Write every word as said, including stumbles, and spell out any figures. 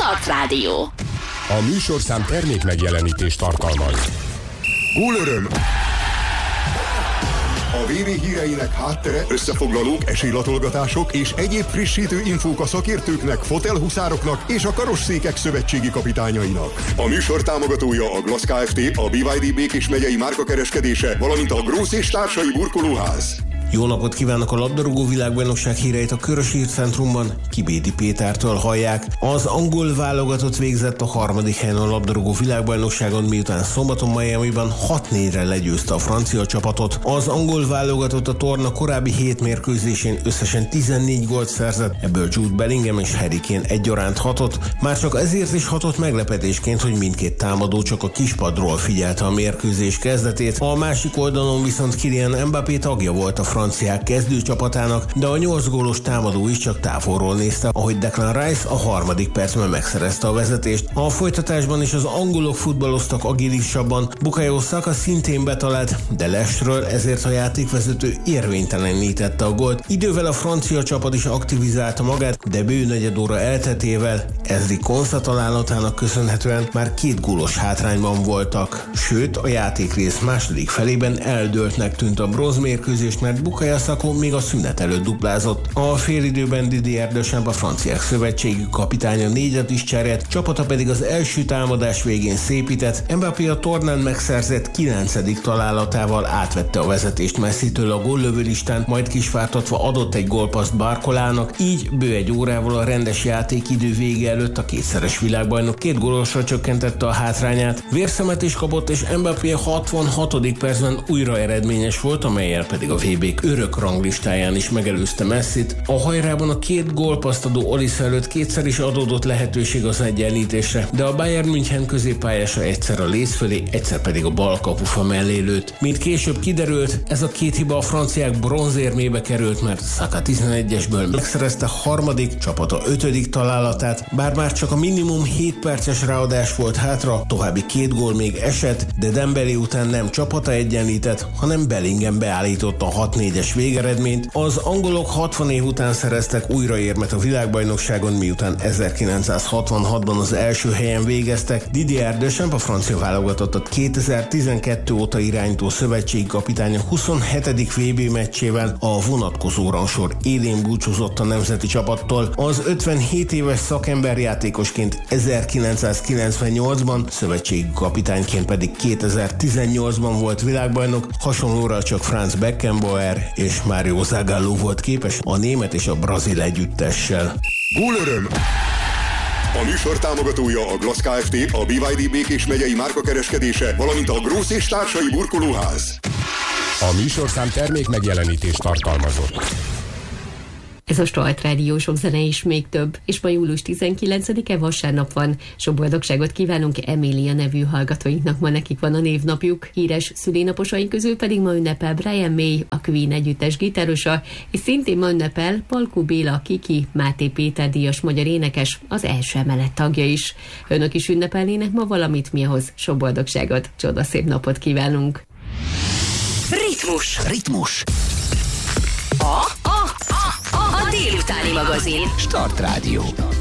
Start Rádió. A műsorszám termék megjelenítést tartalmaz. Gólöröm! A vé bé híreinek háttere, összefoglalók, esélylatolgatások és egyéb frissítő infók a szakértőknek, fotelhuszároknak és a karosszékek szövetségi kapitányainak. A műsor támogatója a Glass Kft., a bé vé dé Békés megyei márkakereskedése, valamint a Grósz és társai burkolóház. Jó napot kívánok! A labdarúgó világbajnokság híreit a Körös Hírcentrumban Kibédi Pétertől hallják. Az angol válogatott végzett a harmadik helyen a labdarúgó világbajnokságon, miután szombaton Miamiban hat négyre legyőzte a francia csapatot. Az angol válogatott a torna korábbi hét mérkőzésén összesen tizennégy gólt szerzett, ebből Jude Bellingham és Harry Kane egyaránt hatott. Már csak ezért is hatott meglepetésként, hogy mindkét támadó csak a kispadról figyelte a mérkőzés kezdetét. A másik oldalon viszont Kylian Mbappé tagja volt a franciák kezdőcsapatának, de a nyolc gólos támadó is csak távolról nézte, ahogy Declan Rice a harmadik percben megszerezte a vezetést. A folytatásban is az angolok futballoztak agilisabban, Bukayo Saka szintén betalált, de Lesről ezért a játékvezető érvénytelenítette a gólt. Idővel a francia csapat is aktivizálta magát, de bő negyed óra elteltével Ezri Konsa találatának köszönhetően már két gólos hátrányban voltak. Sőt, a játékrész második felében eldőltnek tűnt a bronzmérkőzés, mert Bukayo Saka még a szünet előtt duplázott. A félidőben Didier Deschamps, a franciák szövetségi kapitánya négyet is cserélt, csapata pedig az első támadás végén szépített. Mbappé a tornán megszerzett kilencedik találatával átvette a vezetést Messitől a góllövőlistán, majd kisvártatva adott egy gólpaszt Barcolának, így bő egy órával a rendes játékidő vége előtt a kétszeres világbajnok két gólosra csökkentette a hátrányát. Vérszemet is kapott, és Mbappé a hatvanhatodik percben újra eredményes volt, amellyel pedig a vé bé örök ranglistáján is megelőzte Messit. A hajrában a két gólpaszt adó Olise előtt kétszer is adódott lehetőség az egyenlítésre, de a Bayern München középpályása egyszer a léc fölé, egyszer pedig a bal kapufa mellé lőtt. Mint később kiderült, ez a két hiba a franciák bronzérmébe került, mert Saka tizenegyesből megszerezte harmadik, csapata ötödik találatát, bár már csak a minimum hét perces ráadás volt hátra, további két gól még esett, de Dembélé után nem csapata egyenlített, hanem Bellingham beállította a hat négyes végeredményt. Az angolok hatvan év után szereztek újra érmet a világbajnokságon, miután ezerkilencszázhatvanhatban az első helyen végeztek. Didier Deschamps, a francia válogatottat kétezer-tizenkettő óta irányító szövetségi kapitánya huszonhetedik vé bé meccsével a vonatkozó rangsor élén búcsúzott a nemzeti csapattól. Az ötvenhét éves szakemberjátékosként ezerkilencszázkilencvennyolcban, szövetségi kapitányként pedig kétezer-tizennyolcban volt világbajnok, hasonlóra csak Franz Beckenbauer és Mario Zagallo volt képes a német és a brazil együttessel. Gólöröm! A műsor támogatója a Glass Kft., a bé vé dé Békés megyei márkakereskedése, valamint a Grósz és társai burkolóház. A műsorszám termék megjelenítést tartalmazott. Ez a Start Rádió, sok zene is még több, és ma július tizenkilencedike vasárnap van. Sok boldogságot kívánunk Emília nevű hallgatóinknak, ma nekik van a névnapjuk. Híres szülinaposaink közül pedig ma ünnepel Brian May, a Queen együttes gitárosa, és szintén ma ünnepel Palkó Béla, Kiki, Máté Péter díjas magyar énekes, az első emelet tagja is. Önök is ünnepelnének ma valamit, mi ahhoz sok boldogságot, csodaszép napot kívánunk. Ritmus. Ritmus. A, a, a, a, a délutáni magazin. Start Rádió.